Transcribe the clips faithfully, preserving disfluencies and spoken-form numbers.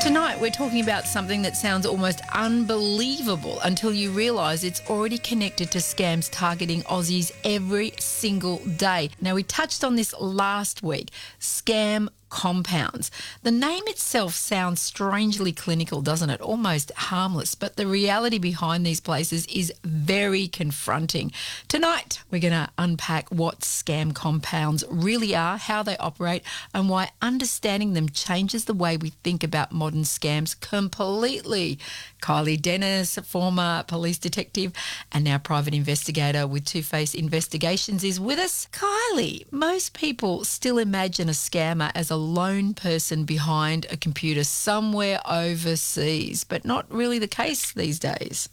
Tonight, we're talking about something that sounds almost unbelievable until you realise it's already connected to scams targeting Aussies every single day. Now, we touched on this last week, scam compounds. The name itself sounds strangely clinical, doesn't it? Almost harmless, but the reality behind these places is very confronting. Tonight, we're going to unpack what scam compounds really are, how they operate, and why understanding them changes the way we think about modern scams completely. Kylie Dennis, former police detective and now private investigator with Two Face Investigations, is with us. Kylie, most people still imagine a scammer as a lone person behind a computer somewhere overseas, but not really the case these days.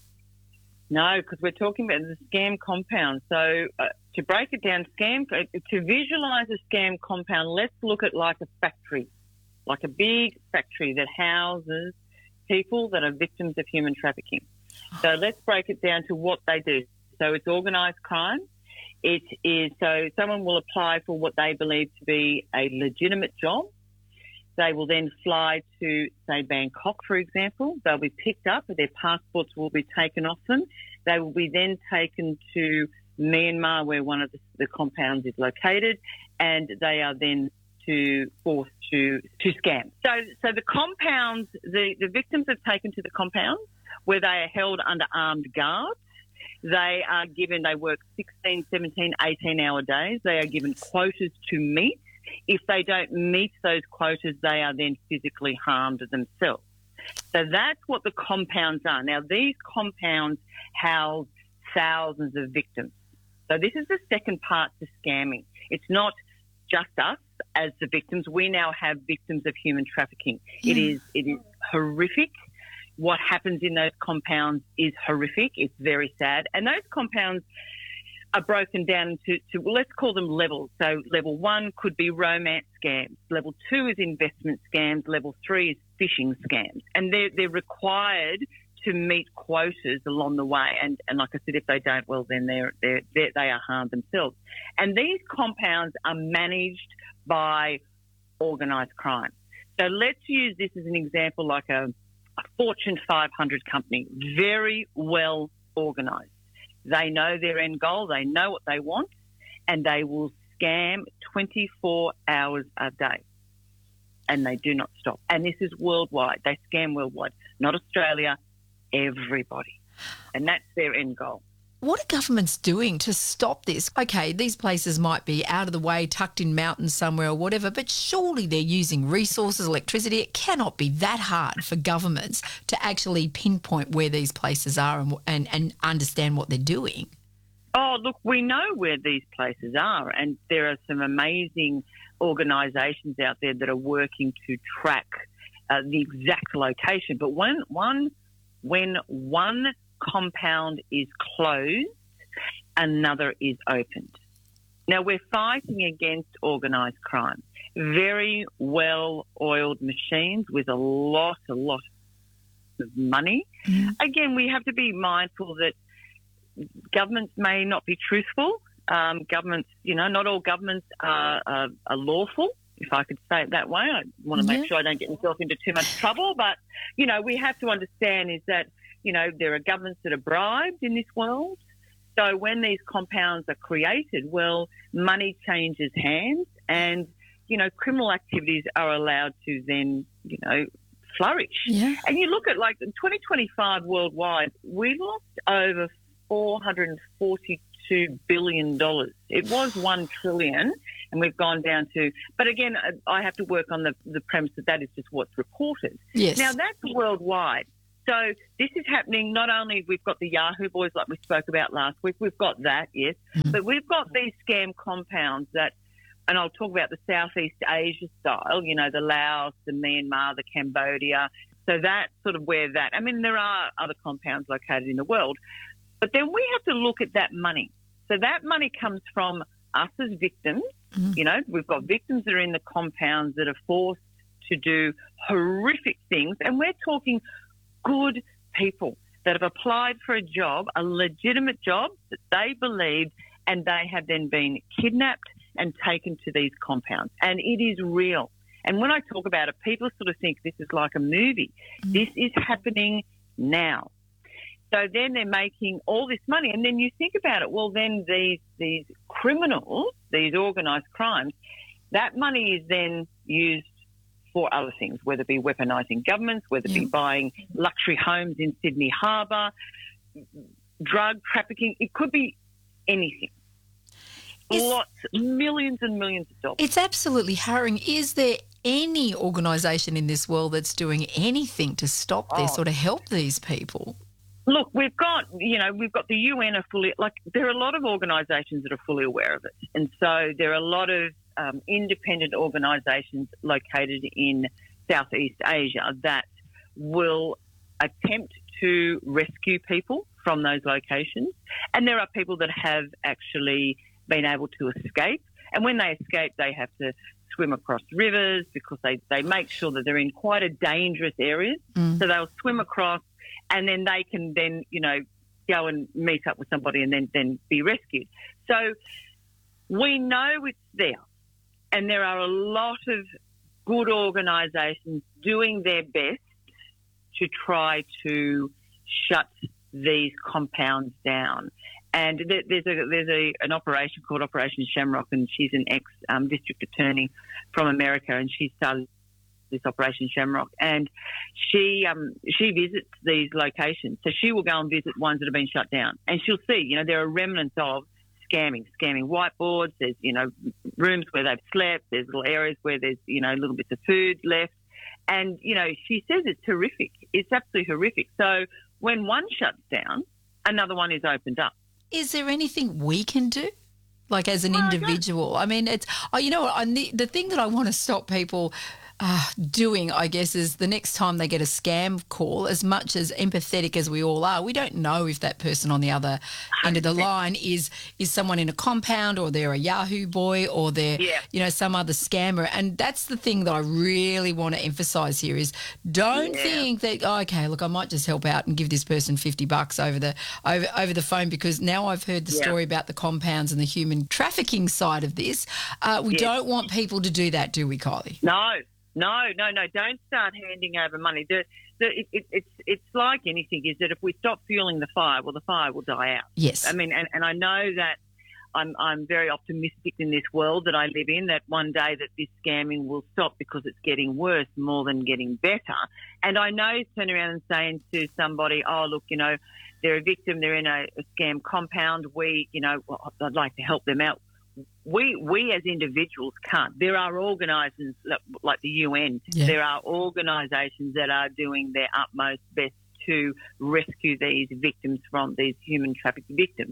No, because we're talking about the scam compound. So uh, to break it down, scam to visualise a scam compound, let's look at like a factory, like a big factory that houses people that are victims of human trafficking. So let's break it down to what they do. So it's organised crime. It is, so someone will apply for what they believe to be a legitimate job. They will then fly to, say, Bangkok, for example. They'll be picked up, their passports will be taken off them. They will be then taken to Myanmar, where one of the, the compounds is located, and they are then to forced to, to scam. So, so the compounds, the, the victims are taken to the compounds where they are held under armed guards. They are given, they work sixteen, seventeen, eighteen hour days. They are given quotas to meet. If they don't meet those quotas, they are then physically harmed themselves. So that's what the compounds are. Now, these compounds house thousands of victims. So this is the second part to scamming. It's not just us as the victims. We now have victims of human trafficking. Yeah. It is, it is horrific. What happens in those compounds is horrific. It's very sad. And those compounds are broken down into, to, well, let's call them levels. So level one could be romance scams. Level two is investment scams. Level three is phishing scams. And they're, they're required to meet quotas along the way. And, and like I said, if they don't, well, then they're, they're, they're, they are harmed themselves. And these compounds are managed by organised crime. So let's use this as an example, like a, a Fortune five hundred company, very well organised. They know their end goal, they know what they want, and they will scam twenty-four hours a day. And they do not stop. And this is worldwide. They scam worldwide, not Australia, everybody. And that's their end goal. What are governments doing to stop this? Okay, these places might be out of the way, tucked in mountains somewhere or whatever, but surely they're using resources, electricity. It cannot be that hard for governments to actually pinpoint where these places are and, and, and understand what they're doing. Oh, look, we know where these places are, and there are some amazing organisations out there that are working to track uh, the exact location. But when one, when one compound is closed, another is opened. Now, we're fighting against organised crime. Very well-oiled machines with a lot, a lot of money. Mm. Again, we have to be mindful that governments may not be truthful. Um, governments, you know, not all governments are, are, are lawful, if I could say it that way. I want to make yeah. sure I don't get myself into too much trouble. But, you know, we have to understand is that, you know, there are governments that are bribed in this world. So when these compounds are created, well, money changes hands and, you know, criminal activities are allowed to then, you know, flourish. Yeah. And you look at, like, in twenty twenty-five worldwide, we lost over four hundred forty-two billion dollars. It was one trillion dollars and we've gone down to, but again, I have to work on the, the premise that that is just what's reported. Yes. Now, that's worldwide. So this is happening not only, we've got the Yahoo boys like we spoke about last week, we've got that, yes, mm-hmm. but we've got these scam compounds that, and I'll talk about the Southeast Asia style, you know, the Laos, the Myanmar, the Cambodia. So that's sort of where that, I mean, there are other compounds located in the world, but then we have to look at that money. So that money comes from us as victims. Mm-hmm. You know, we've got victims that are in the compounds that are forced to do horrific things, and we're talking good people that have applied for a job, a legitimate job that they believed, and they have then been kidnapped and taken to these compounds. And it is real. And when I talk about it, people sort of think this is like a movie. Mm. This is happening now. So then they're making all this money. And then you think about it, well, then these these criminals, these organised crimes, that money is then used for other things, whether it be weaponising governments, whether it yeah. be buying luxury homes in Sydney Harbour, drug trafficking. It could be anything. It's, Lots, millions and millions of dollars. It's absolutely harrowing. Is there any organisation in this world that's doing anything to stop this oh. or to help these people? Look, we've got, you know, we've got the U N are fully, like, there are a lot of organisations that are fully aware of it. And so there are a lot of um, independent organisations located in Southeast Asia that will attempt to rescue people from those locations. And there are people that have actually been able to escape. And when they escape, they have to swim across rivers because they, they make sure that they're in quite a dangerous area. Mm. So they'll swim across and then they can then, you know, go and meet up with somebody and then, then be rescued. So we know it's there. And there are a lot of good organisations doing their best to try to shut these compounds down. And there's a there's a an operation called Operation Shamrock, and she's an ex um, district attorney from America, and she started this Operation Shamrock, and she um she visits these locations. So she will go and visit ones that have been shut down, and she'll see, you know, there are remnants of scamming, scamming whiteboards. There's, you know, rooms where they've slept. There's little areas where there's, you know, little bits of food left, and you know, she says it's horrific. It's absolutely horrific. So when one shuts down, another one is opened up. Is there anything we can do, like as an well, individual? I, I mean, it's oh, you know what? I need, the thing that I want to stop people uh, doing, I guess, is the next time they get a scam call, as much as empathetic as we all are, we don't know if that person on the other end of the line is is someone in a compound, or they're a Yahoo boy, or they're, yeah. you know, some other scammer. And that's the thing that I really want to emphasise here is don't yeah. think that, oh, okay, look, I might just help out and give this person fifty bucks over the over, over the phone, because now I've heard the yeah. story about the compounds and the human trafficking side of this. Uh, we yes. don't want people to do that, do we, Kylie? No. No, no, no! Don't start handing over money. The, the, it, it, it's it's like anything. Is that if we stop fueling the fire, well, the fire will die out. Yes. I mean, and, and I know that I'm I'm very optimistic in this world that I live in, that one day that this scamming will stop, because it's getting worse more than getting better. And I know turn around and saying to somebody, oh, look, you know, they're a victim, they're in a, a scam compound. We, you know, well, I'd like to help them out. We we as individuals can't. There are organisations like the U N. Yeah. There are organisations that are doing their utmost best to rescue these victims from these human trafficking victims.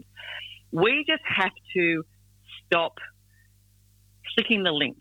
We just have to stop clicking the link.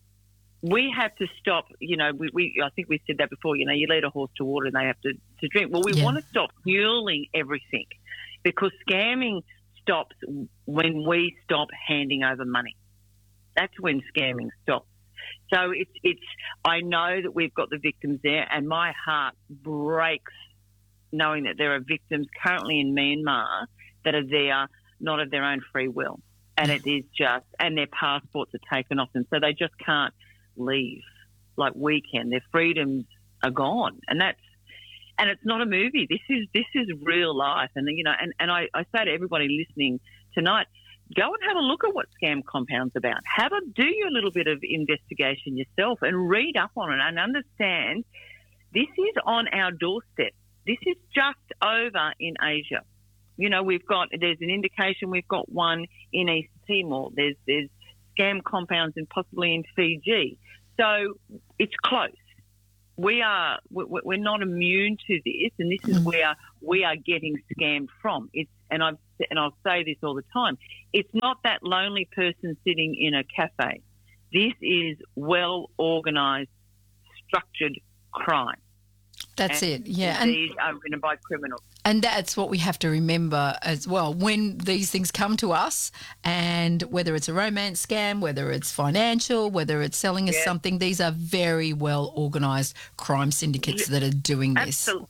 We have to stop, you know, we, we I think we said that before, you know, you lead a horse to water and they have to, to drink. Well, we yeah. want to stop fueling everything, because scamming stops when we stop handing over money. That's when scamming stops. So it's it's. I know that we've got the victims there, and my heart breaks knowing that there are victims currently in Myanmar that are there not of their own free will, and it is just, and their passports are taken off them, so they just can't leave like we can. Their freedoms are gone, and that's. And it's not a movie. This is this is real life. And, you know, and, and I, I say to everybody listening tonight, go and have a look at what Scam Compound's about. Have a do your little bit of investigation yourself and read up on it and understand this is on our doorstep. This is just over in Asia. You know, we've got, there's an indication we've got one in East Timor. There's there's Scam Compounds and possibly in Fiji. So it's close. We are, we're not immune to this, and this is where we are getting scammed from. It's, and I've, and I'll say this all the time, it's not that lonely person sitting in a cafe. This is well organised, structured crime. That's and it, yeah. These are written by criminals. And that's what we have to remember as well when these things come to us, and whether it's a romance scam, whether it's financial, whether it's selling us yeah. something, these are very well organised crime syndicates that are doing this. Absolutely.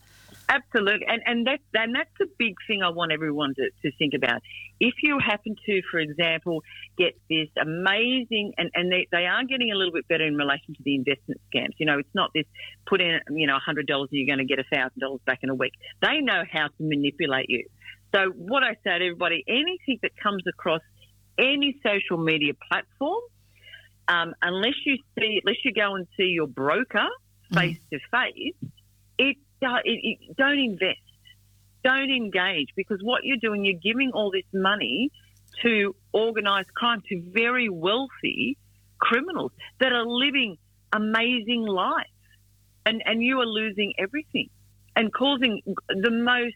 Absolutely, and and that's and that's the big thing I want everyone to, to think about. If you happen to, for example, get this amazing, and, and they, they are getting a little bit better in relation to the investment scams. You know, it's not this put in, you know, one hundred dollars and you're going to get one thousand dollars back in a week. They know how to manipulate you. So what I say to everybody, anything that comes across any social media platform, um, unless you see, unless you go and see your broker face to face, it. It, it, don't invest, don't engage, because what you're doing, you're giving all this money to organised crime, to very wealthy criminals that are living amazing lives, and, and you are losing everything and causing the most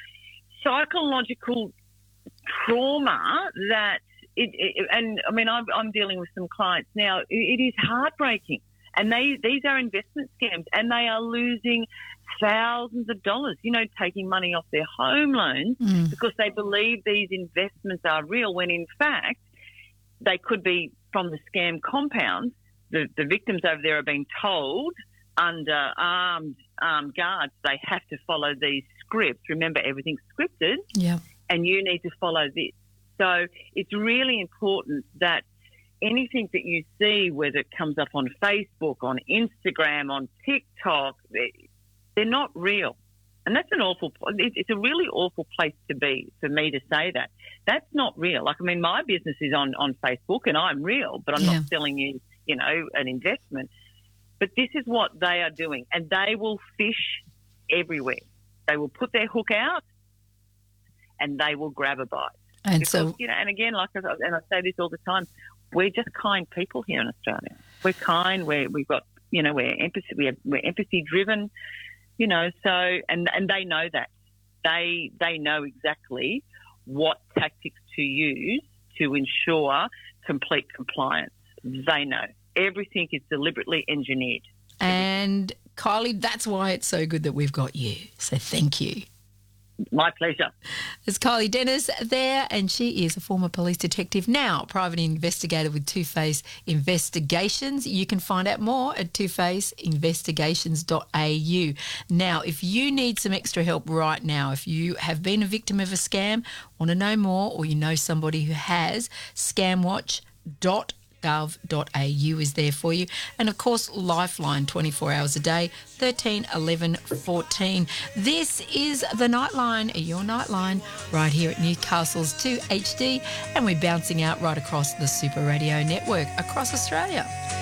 psychological trauma that it, it and I mean, I'm, I'm dealing with some clients now. It, it is heartbreaking. And they these are investment scams, and they are losing thousands of dollars, you know, taking money off their home loans mm. because they believe these investments are real, when in fact they could be from the scam compounds. The, the victims over there are being told under armed, armed guards they have to follow these scripts. Remember, everything's scripted, yeah, and you need to follow this. So it's really important that anything that you see, whether it comes up on Facebook, on Instagram, on TikTok, they're not real. And that's an awful, it's a really awful place to be, for me to say that. That's not real. Like, I mean, my business is on, on Facebook and I'm real, but I'm yeah. not selling you, you know, an investment. But this is what they are doing, and they will fish everywhere. They will put their hook out and they will grab a bite. And because, so, you know, and again, like, and I say this all the time, we're just kind people here in Australia. We're kind. We're, we've got, you know, we're empathy. We have, we're empathy driven, you know. So, and and they know that. They they know exactly what tactics to use to ensure complete compliance. They know everything is deliberately engineered. And Kylie, that's why it's so good that we've got you. So thank you. My pleasure. There's Kylie Dennis there, and she is a former police detective, now private investigator with Two Face Investigations. You can find out more at two face investigations dot a u. Now, if you need some extra help right now, if you have been a victim of a scam, want to know more, or you know somebody who has, scamwatch dot gov dot a u is there for you. And of course, Lifeline, twenty-four hours a day, thirteen eleven fourteen. This is the Nightline, your Nightline, right here at Newcastle's two H D, and we're bouncing out right across the Super Radio network across Australia.